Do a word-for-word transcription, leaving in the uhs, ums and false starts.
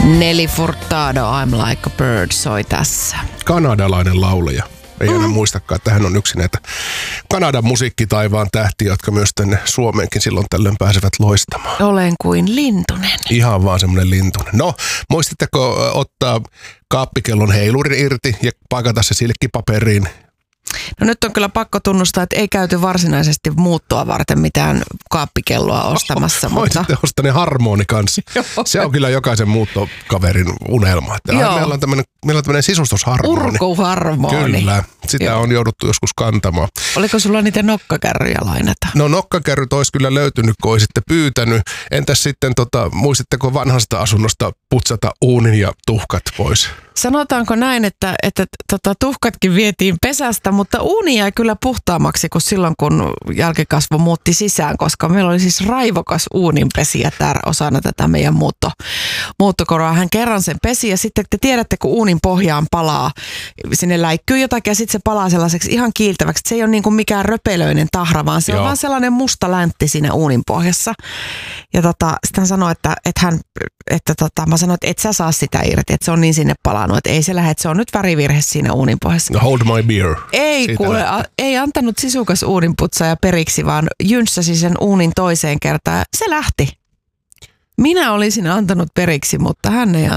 Nelly Furtado, I'm Like a Bird soi tässä. Kanadalainen laulaja. Ei aina mm. muistakaan, että hän on yksi näitä Kanadan musiikkitaivaan tähtiä, jotka myös tänne Suomeenkin silloin tällöin pääsevät loistamaan. Olen kuin lintunen. Ihan vaan semmoinen lintunen. No, muistitteko ottaa kaappikellon heilurin irti ja pakata se silkkipaperiin? No nyt on kyllä pakko tunnustaa, että ei käyty varsinaisesti muuttoa varten mitään kaappikelloa ostamassa. Voisitte mutta... ostaa ne harmoni kanssa. Se on kyllä jokaisen muuttokaverin unelma. Meillä on tämmöinen, meillä on tämmöinen sisustusharmoni. Urkuharmoni. Kyllä, sitä Joo. on jouduttu joskus kantamaan. Oliko sulla niitä nokkakärryjä lainata? No nokkakärryt olisi kyllä löytynyt, kun olisitte pyytänyt. Entäs sitten, tota, muistitteko vanhasta asunnosta putsata uunin ja tuhkat pois? Sanotaanko näin, että, että tota, tuhkatkin vietiin pesästä, mutta uuni jäi kyllä puhtaammaksi kuin silloin, kun jälkikasvu muutti sisään, koska meillä oli siis raivokas uuninpesiä täällä osana tätä meidän muutto, muuttokoroa. Hän kerran sen pesi ja sitten te tiedätte, kun uunin pohjaan palaa, sinne läikkyy jotakin ja sitten se palaa sellaiseksi ihan kiiltäväksi. Se ei ole niin kuin mikään röpelöinen tahra, vaan se Joo. on vaan sellainen musta läntti siinä uunin pohjassa. Ja tota, sitten hän sanoi, että, että, hän, että tota, mä sanoin, että et sä saa sitä irti, että se on niin sinne palaa. Että ei se lähde, että se on nyt värivirhe siinä uunin pohjassa. No hold my beer. Ei Siitä kuule, a, ei antanut sisukas uuninputsaaja periksi, vaan jynssäsi sen uunin toiseen kertaan. Se lähti. Minä olisin antanut periksi, mutta hän ei